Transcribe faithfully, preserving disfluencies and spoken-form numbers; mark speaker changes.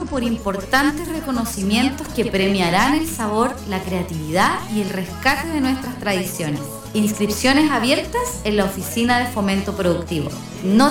Speaker 1: por importantes reconocimientos que premiarán el sabor, la creatividad y el rescate de nuestras tradiciones. Inscripciones abiertas en la Oficina de Fomento Productivo. No